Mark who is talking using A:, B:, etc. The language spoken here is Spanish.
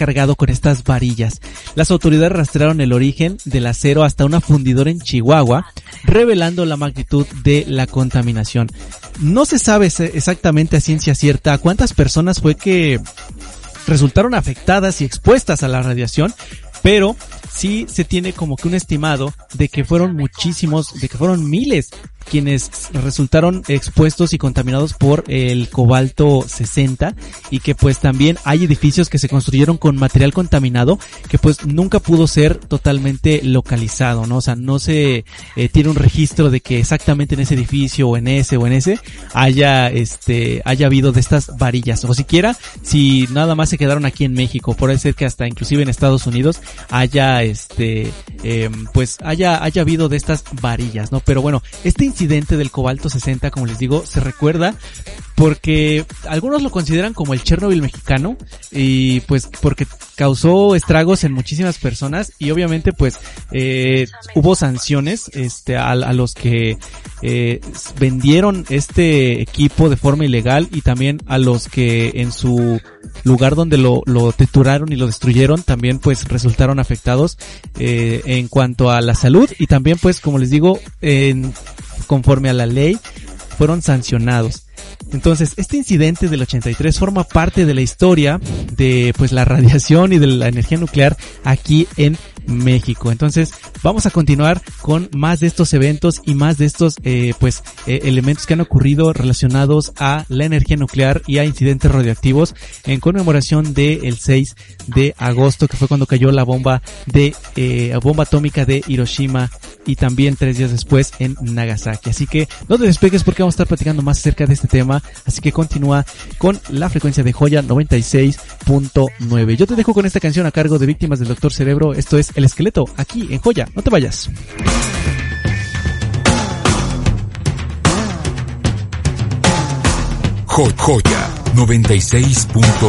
A: cargado con estas varillas. Las autoridades rastrearon el origen del acero hasta una fundidora en Chihuahua, revelando la magnitud de la contaminación. No se sabe exactamente a ciencia cierta cuántas personas fue que resultaron afectadas y expuestas a la radiación, pero sí se tiene como que un estimado de que fueron miles quienes resultaron expuestos y contaminados por el cobalto 60, y que pues también hay edificios que se construyeron con material contaminado que pues nunca pudo ser totalmente localizado, ¿no? O sea, no se tiene un registro de que exactamente en ese edificio o en ese haya habido de estas varillas, o siquiera si nada más se quedaron aquí en México. Puede ser que hasta inclusive en Estados Unidos haya habido de estas varillas, ¿no? Pero bueno, este incidente del cobalto 60, como les digo, se recuerda porque algunos lo consideran como el Chernobyl mexicano, y pues porque causó estragos en muchísimas personas, y obviamente pues hubo sanciones a los que vendieron este equipo de forma ilegal, y también a los que en su lugar donde lo trituraron y lo destruyeron también pues resultaron afectados en cuanto a la salud, y también pues como les digo, conforme a la ley fueron sancionados. Entonces, este incidente del 83 forma parte de la historia de pues la radiación y de la energía nuclear aquí en México. Entonces, vamos a continuar con más de estos eventos y más de estos elementos que han ocurrido relacionados a la energía nuclear y a incidentes radioactivos en conmemoración del 6 de agosto, que fue cuando cayó la bomba atómica de Hiroshima, y también 3 días después en Nagasaki. Así que no te despegues porque vamos a estar platicando más acerca de este tema, así que continúa con la frecuencia de Joya 96.9. Yo te dejo con esta canción a cargo de Víctimas del Doctor Cerebro. Esto es El Esqueleto, aquí en Joya. No te vayas.
B: Joya 96.9.